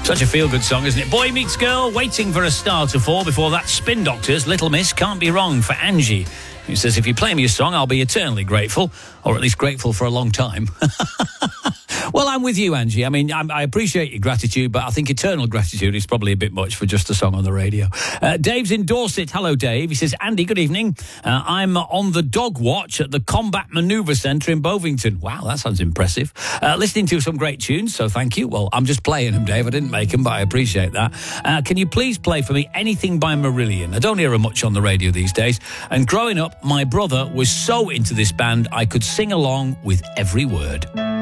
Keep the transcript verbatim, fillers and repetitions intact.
Such a feel-good song, isn't it? Boy Meets Girl, Waiting for a Star to Fall. Before that, Spin Doctors, Little Miss, Can't Be Wrong for Angie, who says, if you play me a song, I'll be eternally grateful, or at least grateful for a long time. Well, I'm with you, Angie. I mean, I'm, I appreciate your gratitude, but I think eternal gratitude is probably a bit much for just a song on the radio. Uh, Dave's in Dorset. Hello, Dave. He says, Andy, good evening. Uh, I'm on the dog watch at the Combat Manoeuvre Centre in Bovington. Wow, that sounds impressive. Uh, listening to some great tunes, so thank you. Well, I'm just playing them, Dave. I didn't make them, but I appreciate that. Uh, can you please play for me Anything by Marillion? I don't hear her much on the radio these days. And growing up, my brother was so into this band, I could sing along with every word.